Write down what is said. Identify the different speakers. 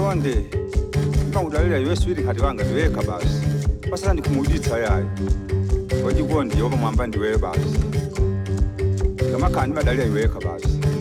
Speaker 1: Konde. Ngikudalela yeswiri kati wanga ndiweka basi. Pasala ndikumuditsa yayi. Wajikonde yoba mwamba ndiwe basi. Kama kandi badalia iweka basi.